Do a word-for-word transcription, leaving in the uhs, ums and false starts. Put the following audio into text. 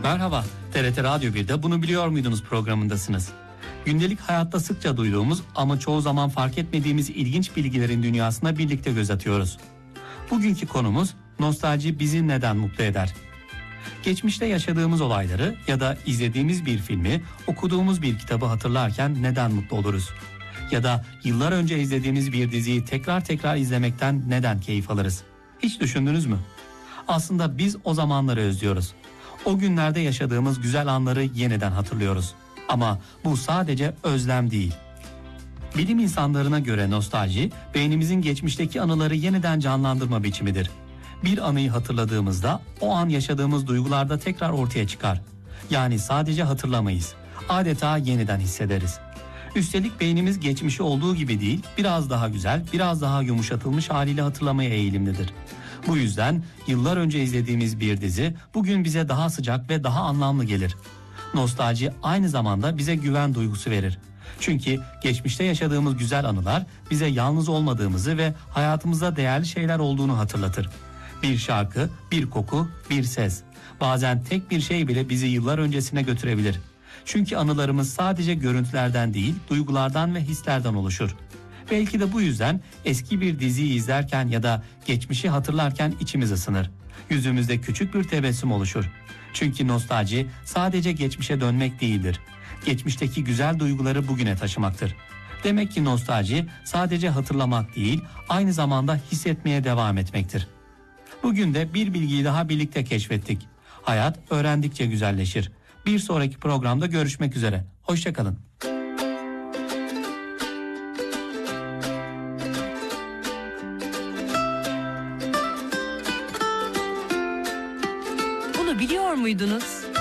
Merhaba, T R T Radyo bir'de Bunu Biliyor Muydunuz programındasınız. Gündelik hayatta sıkça duyduğumuz ama çoğu zaman fark etmediğimiz ilginç bilgilerin dünyasına birlikte göz atıyoruz. Bugünkü konumuz nostalji bizi neden mutlu eder? Geçmişte yaşadığımız olayları ya da izlediğimiz bir filmi, okuduğumuz bir kitabı hatırlarken neden mutlu oluruz? Ya da yıllar önce izlediğimiz bir diziyi tekrar tekrar izlemekten neden keyif alırız? Hiç düşündünüz mü? Aslında biz o zamanları özlüyoruz. O günlerde yaşadığımız güzel anları yeniden hatırlıyoruz. Ama bu sadece özlem değil. Bilim insanlarına göre nostalji, beynimizin geçmişteki anıları yeniden canlandırma biçimidir. Bir anıyı hatırladığımızda o an yaşadığımız duygularda tekrar ortaya çıkar. Yani sadece hatırlamayız. Adeta yeniden hissederiz. Üstelik beynimiz geçmişi olduğu gibi değil, biraz daha güzel, biraz daha yumuşatılmış haliyle hatırlamaya eğilimlidir. Bu yüzden yıllar önce izlediğimiz bir dizi bugün bize daha sıcak ve daha anlamlı gelir. Nostalji aynı zamanda bize güven duygusu verir. Çünkü geçmişte yaşadığımız güzel anılar bize yalnız olmadığımızı ve hayatımızda değerli şeyler olduğunu hatırlatır. Bir şarkı, bir koku, bir ses. Bazen tek bir şey bile bizi yıllar öncesine götürebilir. Çünkü anılarımız sadece görüntülerden değil, duygulardan ve hislerden oluşur. Belki de bu yüzden eski bir diziyi izlerken ya da geçmişi hatırlarken içimiz ısınır. Yüzümüzde küçük bir tebessüm oluşur. Çünkü nostalji sadece geçmişe dönmek değildir. Geçmişteki güzel duyguları bugüne taşımaktır. Demek ki nostalji sadece hatırlamak değil, aynı zamanda hissetmeye devam etmektir. Bugün de bir bilgiyi daha birlikte keşfettik. Hayat öğrendikçe güzelleşir. Bir sonraki programda görüşmek üzere. Hoşça kalın. Bunu biliyor muydunuz?